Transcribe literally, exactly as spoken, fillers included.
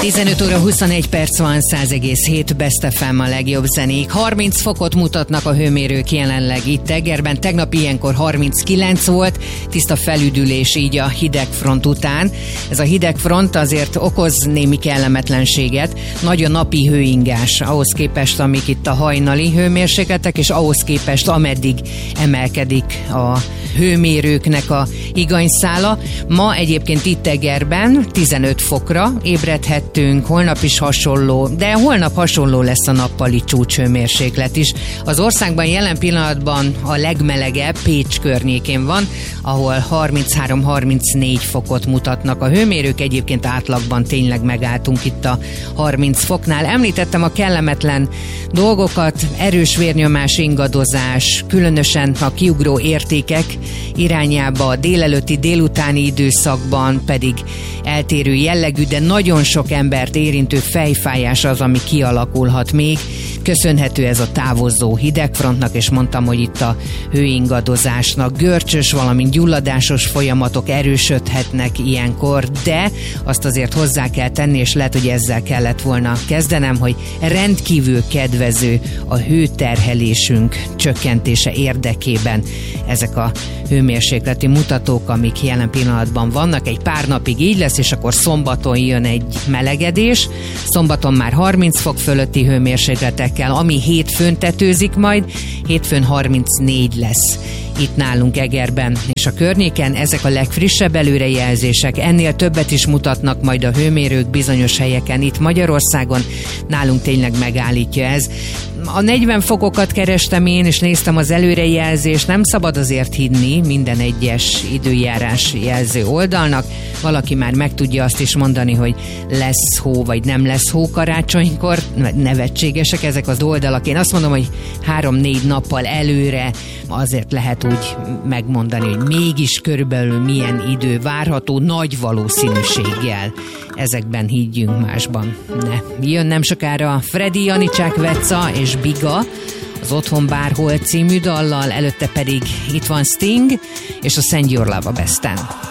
tizenöt óra huszonegy perc van, száz egész hét Best ef em a legjobb zenék. harminc fokot mutatnak a hőmérők jelenleg itt Egerben. Tegnap ilyenkor harminckilenc volt, tiszta felüdülés így a hidegfront után. Ez a hidegfront azért okoz némi kellemetlenséget. Nagy a napi hőingás ahhoz képest, amik itt a hajnali hőmérsékletek, és ahhoz képest, ameddig emelkedik a hőmérőknek a higanyszála. Ma egyébként itt Egerben tizenöt fokra ébredhettünk, holnap is hasonló, de holnap hasonló lesz a nappali csúcshőmérséklet is. Az országban jelen pillanatban a legmelegebb Pécs környékén van, ahol harminchárom harmincnégy fokot mutatnak a hőmérők, egyébként átlagban tényleg megálltunk itt a harminc foknál. Említettem a kellemetlen dolgokat, erős vérnyomás, ingadozás, különösen a kiugró értékek irányába a délelőtti, délutáni időszakban pedig eltérő jellegű, de nagyon sok embert érintő fejfájás az, ami kialakulhat még. Köszönhető ez a távozó hidegfrontnak, és mondtam, hogy itt a hőingadozásnak görcsös, valamint gyulladásos folyamatok erősödhetnek ilyenkor, de azt azért hozzá kell tenni, és lehet, hogy ezzel kellett volna kezdenem, hogy rendkívül kedvező a hőterhelésünk csökkentése érdekében ezek a hőmérsékleti mutatók, amik jelen pillanatban vannak. Egy pár napig így lesz, és akkor szombaton jön egy melegedés. Szombaton már harminc fok fölötti hőmérsékletekkel, ami hétfőn tetőzik majd, hétfőn harmincnégy lesz itt nálunk Egerben és a környéken. Ezek a legfrissebb előrejelzések, ennél többet is mutatnak majd a hőmérők bizonyos helyeken itt Magyarországon, nálunk tényleg megállítja ez. A negyven fokokat kerestem én, és néztem az előrejelzést, nem szabad azért hinni minden egyes időjárás jelző oldalnak. Valaki már meg tudja azt is mondani, hogy lesz hó, vagy nem lesz hó karácsonykor. Nevetségesek ezek az oldalak. Én azt mondom, hogy három-négy nappal előre azért lehet úgy megmondani, hogy mégis körülbelül milyen idő várható, nagy valószínűséggel. Ezekben higgyünk, másban ne. Jön nem sokára Freddy, Janicsák, Veca és Biga az Otthon bárhol című dallal, előtte pedig itt van Sting és a Send Your Love a Besten.